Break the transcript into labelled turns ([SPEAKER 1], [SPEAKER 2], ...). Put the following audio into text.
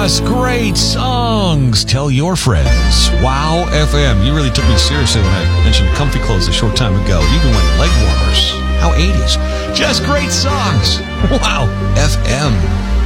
[SPEAKER 1] Just great songs. Tell your friends. Wow FM. You really took me seriously when I mentioned comfy clothes a short time ago. You even went leg warmers. How 80s. Just great songs. Wow FM.